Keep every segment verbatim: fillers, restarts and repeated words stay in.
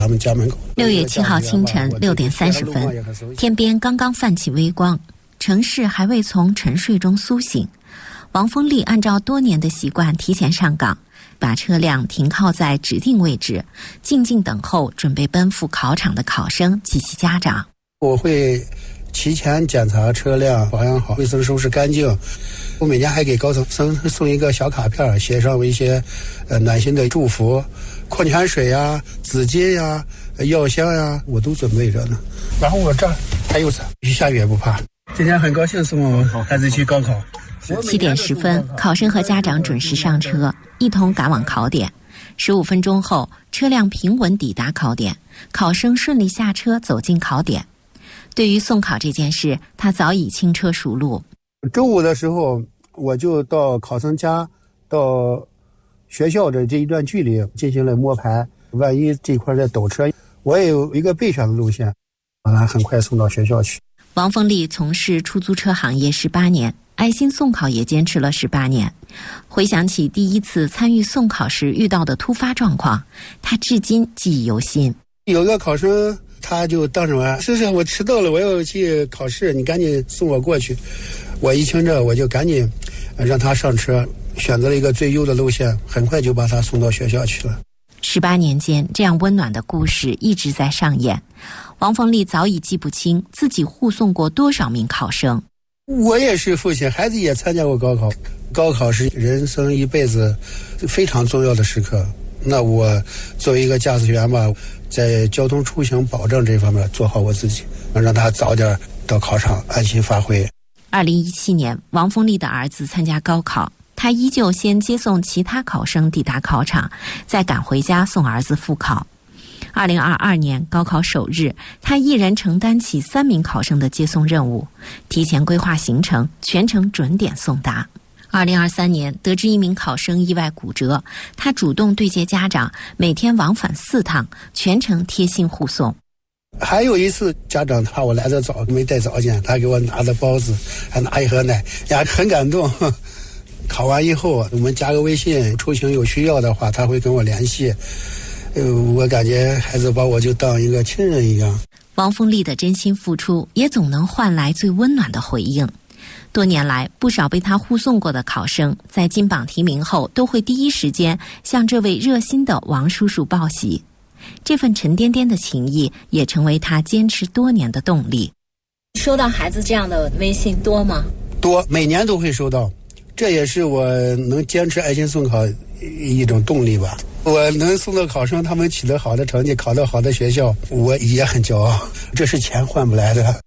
他们家门口。 六月七号清晨六点三十分，天边刚刚泛起微光，城市还未从沉睡中苏醒。王丰利按照多年的习惯提前上岗，把车辆停靠在指定位置，静静等候准备奔赴考场的考生及其家长。 我会提前检查车辆，保养好，卫生收拾干净。我每年还给高生送一个小卡片，写上一些呃暖心的祝福，矿泉水呀、啊、纸巾呀、啊、药箱呀、啊，我都准备着呢。然后我这儿还有伞，下雨也不怕。今天很高兴送我孩子去高考。 七点十分，考生和家长准时上车，一同赶往考点。十五分钟后，车辆平稳抵达考点，考生顺利下车走进考点。对于送考这件事，他早已轻车熟路。 周五的时候，我就到考生家到学校的这一段距离进行了摸排，万一这块在堵车，我也有一个备选的路线，把他很快送到学校去。 王丰利从事出租车行业十八年，爱心送考也坚持了十八年。回想起第一次参与送考时遇到的突发状况，他至今记忆犹新。 有个考生他就当着我，是是我迟到了，我要去考试，你赶紧送我过去。我一听这，我就赶紧让他上车，选择了一个最优的路线，很快就把他送到学校去了。 十八年间，这样温暖的故事一直在上演。王丰利早已记不清自己护送过多少名考生。 我也是父亲，孩子也参加过高考，高考是人生一辈子非常重要的时刻。那我作为一个驾驶员吧，在交通出行保障这方面做好我自己，让他早点到考场安心发挥。 二零一七年，王丰利的儿子参加高考，他依旧先接送其他考生抵达考场，再赶回家送儿子复考。二零二二年高考首日，他一人承担起三名考生的接送任务，提前规划行程，全程准点送达。二零二三年，得知一名考生意外骨折，他主动对接家长，每天往返四趟，全程贴心护送。 还有一次，家长怕我来得早，没带早点，他给我拿的包子，还拿一盒奶，呀，很感动。考完以后，我们加个微信，出行有需要的话，他会跟我联系。呃，我感觉孩子把我就当一个亲人一样。 王丰利的真心付出，也总能换来最温暖的回应。多年来，不少被他护送过的考生，在金榜题名后，都会第一时间向这位热心的王叔叔报喜。这份沉甸甸的情谊，也成为他坚持多年的动力。收到孩子这样的微信多吗？ 多，每年都会收到。这也是我能坚持爱心送考一种动力吧。我能送到考生他们取得好的成绩，考到好的学校，我也很骄傲，这是钱换不来的。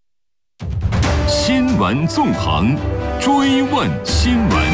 新闻纵横，追问新闻。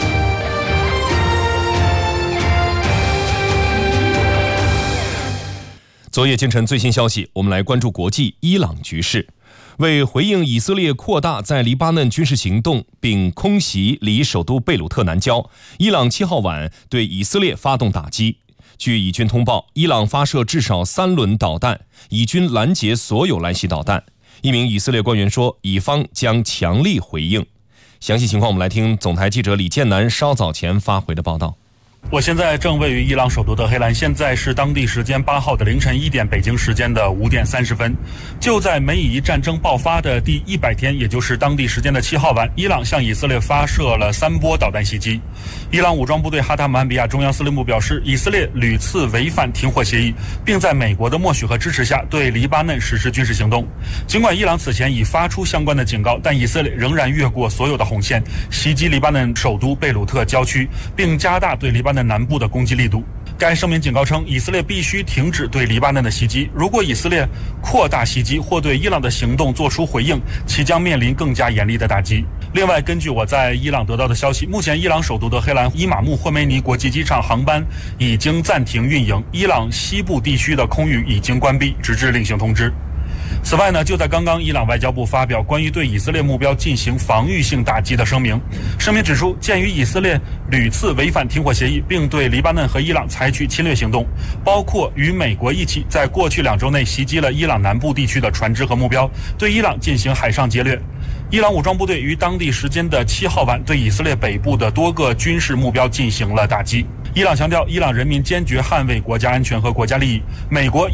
昨夜今晨最新消息，我们来关注国际伊朗局势。为回应以色列扩大在黎巴嫩军事行动并空袭离首都贝鲁特南郊，伊朗七号晚对以色列发动打击。据以军通报，伊朗发射至少三轮导弹，以军拦截所有来袭导弹。一名以色列官员说，以方将强力回应。详细情况我们来听总台记者李建南稍早前发回的报道。 我现在正位于伊朗首都德黑兰，现在是当地时间八号的凌晨一点，北京时间的五点三十分。就在美以战争爆发的第一百天，也就是当地时间的七号晚，伊朗向以色列发射了三波导弹袭击。伊朗武装部队哈塔姆汉比亚中央司令部表示，以色列屡次违反停火协议，并在美国的默许和支持下对黎巴嫩实施军事行动。尽管伊朗此前已发出相关的警告，但以色列仍然越过所有的红线，袭击黎巴嫩首都贝鲁特郊区，并加大对黎巴嫩南部的攻击力度。该声明警告称，以色列必须停止对黎巴嫩的袭击，如果以色列扩大袭击或对伊朗的行动做出回应，其将面临更加严厉的打击。另外，根据我在伊朗得到的消息，目前伊朗首都德黑兰伊玛目霍梅尼国际机场航班已经暂停运营，伊朗西部地区的空域已经关闭，直至另行通知。此外呢，就在刚刚，伊朗外交部发表关于对以色列目标进行防御性打击的声明。声明指出，鉴于以色列屡次违反停火协议，并对黎巴嫩和伊朗采取侵略行动，包括与美国一起在过去两周内袭击了伊朗南部地区的船只和目标，对伊朗进行海上劫掠。伊朗武装部队于当地时间的七号晚对以色列北部的多个军事目标进行了打击。 伊朗强调，伊朗人民坚决捍卫国家安全和国家利益。美国